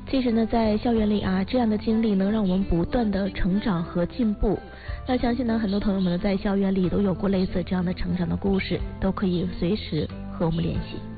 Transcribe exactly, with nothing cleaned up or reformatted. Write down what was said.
其实呢，在校园里啊，这样的经历能让我们不断的成长和进步。那相信呢，很多朋友们呢，在校园里都有过类似这样的成长的故事，都可以随时和我们联系。